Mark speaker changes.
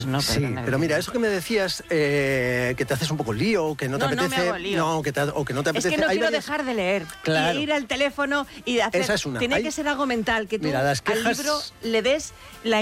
Speaker 1: No,
Speaker 2: Sí, pero mira, eso que me decías, que te haces un poco lío, que no te apetece...
Speaker 1: No me hago lío.
Speaker 2: No, o que no te apetece...
Speaker 1: Es que no
Speaker 2: hay
Speaker 1: quiero
Speaker 2: varias...
Speaker 1: dejar de leer.
Speaker 2: Claro.
Speaker 1: Y ir al teléfono y hacer...
Speaker 2: Esa es una.
Speaker 1: Tiene
Speaker 2: Hay...
Speaker 1: que ser algo mental, que tú
Speaker 2: Mira, las quejas...
Speaker 1: al libro le des la